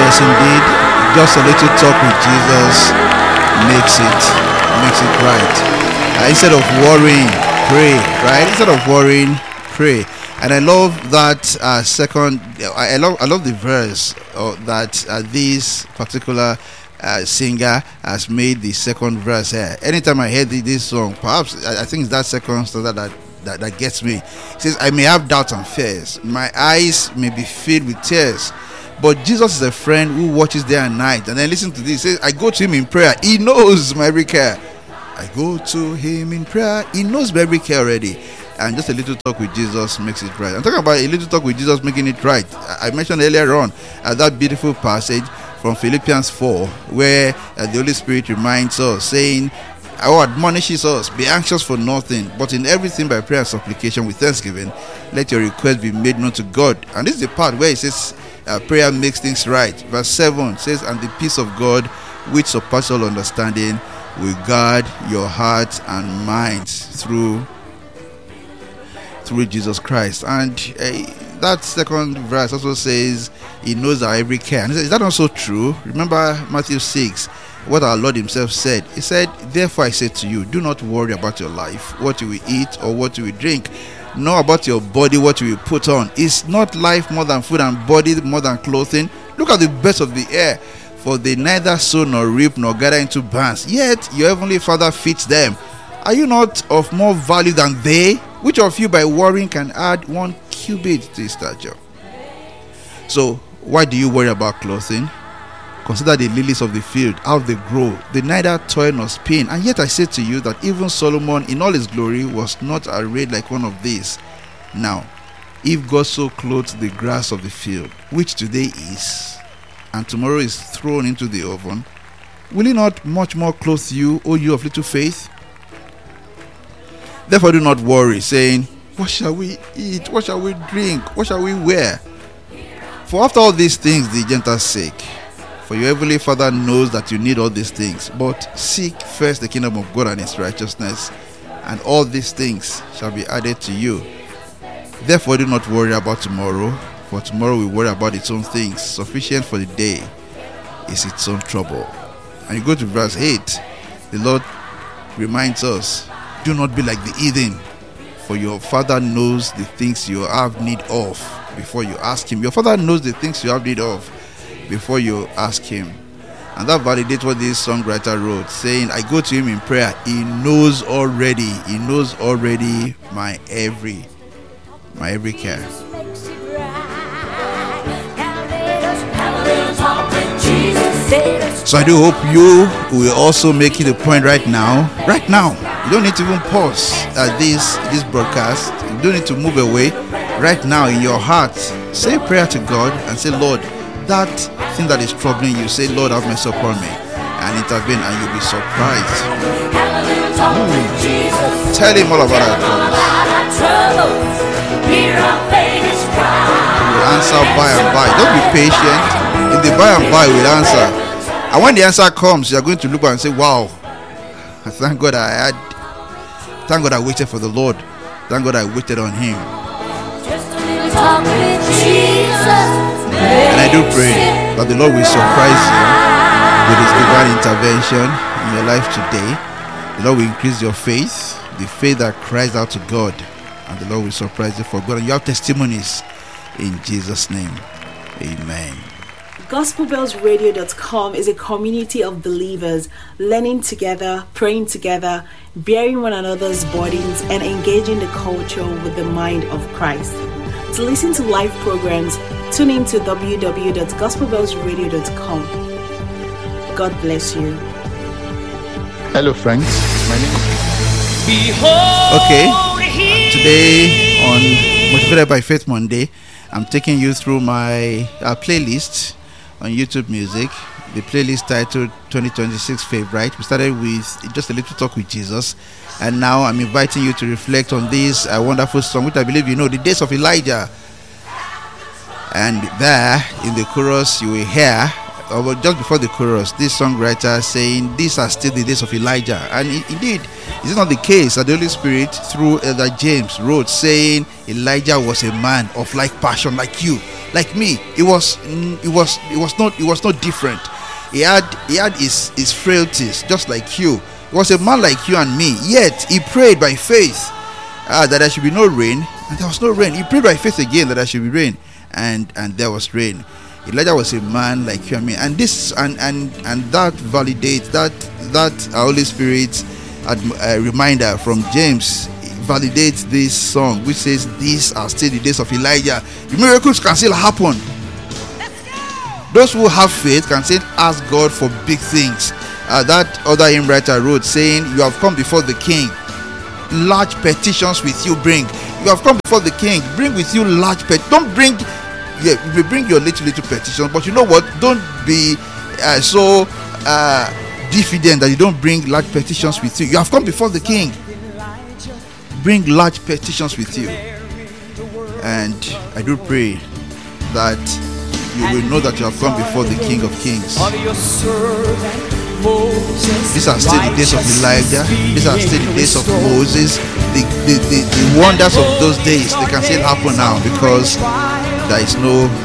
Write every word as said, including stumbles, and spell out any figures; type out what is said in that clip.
Yes, indeed. Just a little talk with Jesus makes it makes it right. Uh, instead of worrying, pray. Right? Instead of worrying, pray. And I love that uh, second. I, I love I love the verse uh, that uh, this particular uh, singer has made the second verse here. Anytime I hear the, this song, perhaps I, I think it's that second stanza that. That, that gets me. It says, I may have doubts and fears. My eyes may be filled with tears. But Jesus is a friend who watches day and night. And then listen to this. He says, I go to him in prayer. He knows my every care. I go to him in prayer. He knows my every care already. And just a little talk with Jesus makes it right. I'm talking about a little talk with Jesus making it right. I mentioned earlier on uh, that beautiful passage from Philippians four, where uh, the Holy Spirit reminds us, saying, or admonishes us, be anxious for nothing, but in everything by prayer and supplication with thanksgiving, let your request be made known to God. And this is the part where it says uh, prayer makes things right. Verse seven says, and the peace of God, which surpasses all understanding, will guard your hearts and minds through through Jesus Christ. And uh, that second verse also says, he knows our every care. And is that also true? Remember Matthew six, what our Lord himself said. He said, therefore I say to you, do not worry about your life, what you will eat or what you will drink, nor about your body, what you will put on. Is not life more than food, and body more than clothing? Look at the birds of the air, for they neither sow nor reap nor gather into barns, yet your heavenly Father feeds them. Are you not of more value than they? Which of you by worrying can add one cubit to his stature? So why do you worry about clothing? Consider the lilies of the field, how they grow. They neither toil nor spin. And yet I say to you that even Solomon in all his glory was not arrayed like one of these. Now, if God so clothes the grass of the field, which today is, and tomorrow is thrown into the oven, will he not much more clothe you, O you of little faith? Therefore do not worry, saying, what shall we eat? What shall we drink? What shall we wear? For after all these things the Gentiles seek. For your heavenly Father knows that you need all these things. But seek first the kingdom of God and his righteousness, and all these things shall be added to you. Therefore do not worry about tomorrow, for tomorrow will worry about its own things. Sufficient for the day is its own trouble. And you go to verse eight. The Lord reminds us, do not be like the heathen, for your Father knows the things you have need of before you ask him. Your Father knows the things you have need of before you ask him. And that validates what this songwriter wrote, saying, I go to him in prayer. He knows already. He knows already my every my every care. So I do hope you will also make it a point right now. Right now. You don't need to even pause at this this broadcast. You don't need to move away. Right now in your heart, say a prayer to God and say, Lord, that thing that is troubling you, say, Lord, have mercy upon me, and intervene, and you'll be surprised. Ooh. Tell him all about our troubles. He will answer by and by. Don't be patient. In the by and by, will answer. And when the answer comes, you are going to look and say, wow, thank God I had, thank God I waited for the Lord. Thank God I waited on him. Just a little talk with Jesus. And I do pray that the Lord will surprise you with his divine intervention in your life today. The Lord will increase your faith, the faith that cries out to God, and the Lord will surprise you for God. And you have testimonies in Jesus' name. Amen. gospel bells radio dot com is a community of believers learning together, praying together, bearing one another's burdens, and engaging the culture with the mind of Christ. To listen to live programs, tune in to w w w dot gospel bells radio dot com. God bless you. Hello, friends. My name is... Okay, today on Motivated by Faith Monday, I'm taking you through my uh, playlist on YouTube Music. The playlist titled twenty twenty-six Favorite. We started with just a little talk with Jesus, and now I'm inviting you to reflect on this uh, wonderful song, which I believe you know, The Days of Elijah. And there in the chorus you will hear, or just before the chorus, this songwriter saying, these are still the days of Elijah. And indeed, is it not the case that the Holy Spirit through Elder James wrote saying Elijah was a man of like passion like you, like me. It was it was it was not it was not different. He had he had his his frailties just like you. He was a man like you and me, yet he prayed by faith uh, that there should be no rain, and there was no rain. He prayed by faith again that there should be rain, and and there was rain. Elijah was a man like you and me, and this and and and that validates that that Holy Spirit uh, reminder from James validates this song, which says, "These are still the days of Elijah." The miracles can still happen. Those who have faith can still ask God for big things. Uh, that other hymn writer wrote, saying, "You have come before the King. Large petitions with you bring." You have come before the King. Bring with you large pet. Don't bring. Yeah, you may bring your little little petitions, but you know what? Don't be uh, so uh, diffident that you don't bring large petitions with you. You have come before the King. Bring large petitions with you, and I do pray that you will know that you have come before the King of Kings. These are still the days of Elijah. These are still the days of Moses. The, the, the, the wonders of those days, they can still happen now, because there is no